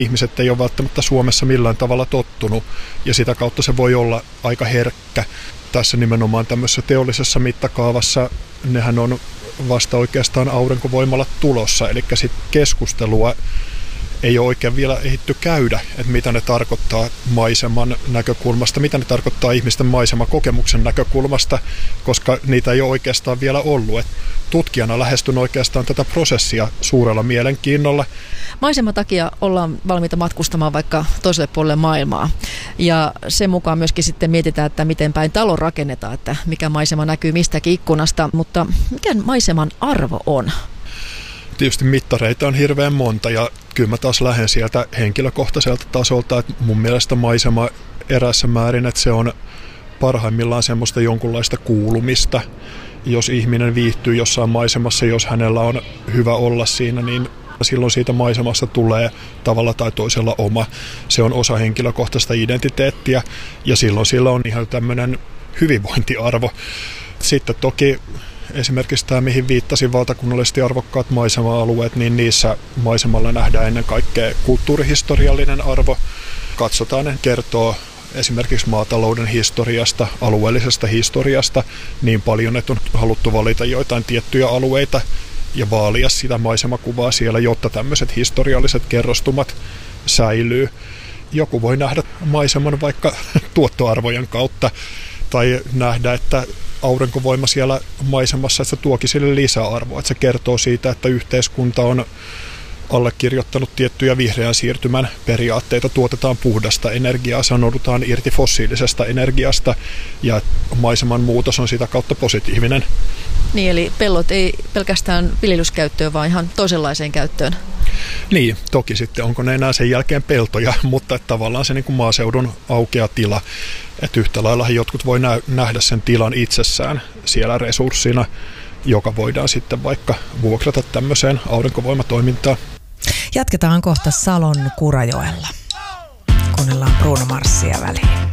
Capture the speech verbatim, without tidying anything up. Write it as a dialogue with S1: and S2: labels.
S1: Ihmiset ei ole välttämättä Suomessa millään tavalla tottunut ja sitä kautta se voi olla aika herkkä. Tässä nimenomaan tämmöisessä teollisessa mittakaavassa nehän on vasta oikeastaan aurinkovoimalla tulossa, eli sit keskustelua ei ole oikein vielä ehditty käydä, että mitä ne tarkoittaa maiseman näkökulmasta, mitä ne tarkoittaa ihmisten maisemakokemuksen näkökulmasta, koska niitä ei ole oikeastaan vielä ollut. Et tutkijana lähestyn oikeastaan tätä prosessia suurella mielenkiinnolla.
S2: Maiseman takia ollaan valmiita matkustamaan vaikka toiselle puolelle maailmaa. Ja sen mukaan myöskin sitten mietitään, että miten päin talo rakennetaan, että mikä maisema näkyy mistäkin ikkunasta. Mutta mikä maiseman arvo on?
S1: Tietysti mittareita on hirveän monta ja kyllä mä taas lähden sieltä henkilökohtaiselta tasolta, että mun mielestä maisema erässä määrin, että se on parhaimmillaan semmoista jonkunlaista kuulumista. Jos ihminen viihtyy jossain maisemassa, jos hänellä on hyvä olla siinä, niin silloin siitä maisemasta tulee tavalla tai toisella oma. Se on osa henkilökohtaista identiteettiä ja silloin sillä on ihan tämmöinen hyvinvointiarvo. Sitten toki esimerkiksi tämä, mihin viittasin, valtakunnallisesti arvokkaat maisema-alueet, niin niissä maisemalla nähdään ennen kaikkea kulttuurihistoriallinen arvo. Katsotaan, ne kertoo esimerkiksi maatalouden historiasta, alueellisesta historiasta niin paljon, että on haluttu valita joitain tiettyjä alueita ja vaalia sitä maisemakuvaa siellä, jotta tämmöiset historialliset kerrostumat säilyy. Joku voi nähdä maiseman vaikka tuottoarvojen kautta tai nähdä, että aurinkovoima siellä maisemassa, että se tuokin sille lisäarvoa, että se kertoo siitä, että yhteiskunta on allekirjoittanut tiettyjä vihreän siirtymän periaatteita, tuotetaan puhdasta energiaa, sanoudutaan irti fossiilisesta energiasta ja maiseman muutos on sitä kautta positiivinen.
S2: Niin, eli pellot ei pelkästään viljelyskäyttöön, vaan ihan toisenlaiseen käyttöön.
S1: Niin, toki sitten onko ne enää sen jälkeen peltoja, mutta että tavallaan se niin kuin maaseudun aukea tila, että yhtä lailla jotkut voi nähdä sen tilan itsessään siellä resurssina, joka voidaan sitten vaikka vuokrata tämmöiseen aurinkovoimatoimintaan.
S3: Jatketaan kohta Salon Kurajoella. Kuunnellaan Bruno Marssia väliin.